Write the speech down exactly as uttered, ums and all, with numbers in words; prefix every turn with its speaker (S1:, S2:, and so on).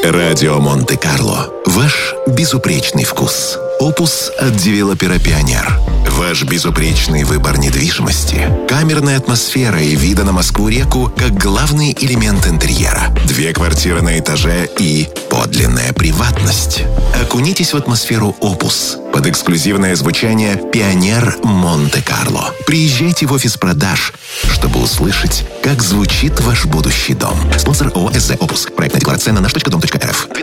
S1: Радио Монте-Карло. Ваш безупречный вкус. Опус от девелопера «Пионер». Ваш безупречный выбор недвижимости. Камерная атмосфера и виды на Москву-реку как главный элемент интерьера. Две квартиры на этаже и подлинная приватность. Окунитесь в атмосферу «Опус» под эксклюзивное звучание «Пионер Монте-Карло». Приезжайте в офис продаж, чтобы услышать, как звучит ваш будущий дом. Спонсор ООО «СЗ Опус». Проектная декларация на наш точка дом точка эр эф.